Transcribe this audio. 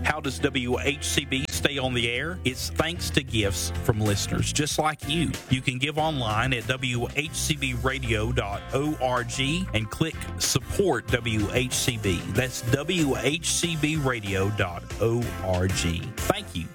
How does WHCB stay on the air? It's thanks to gifts from listeners just like you. You can give online at WHCBradio.org and click Support WHCB. That's WHCBradio.org. Thank you.